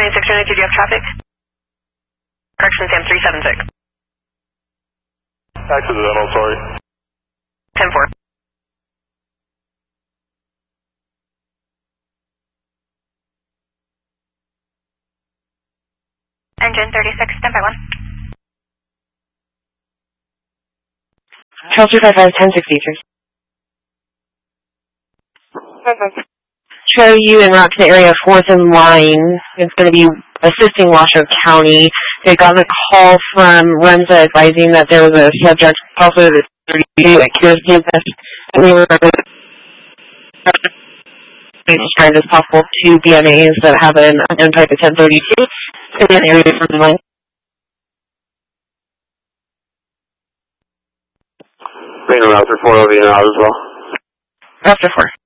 2622, do you have traffic? Correction, Sam 376. Accidental, sorry. 10-4. Engine 36, standby 1. Trail 255, 1063. Trail U en route to the area of 4th and Line. It's going to be assisting Washoe County. They got a call from Renza advising that there was a subject, also the 32 at Cures campus, and we were as kind as possible to BMAs that have an unknown type of 1032 in an area from the line. Main route 4 over now as well. After 4.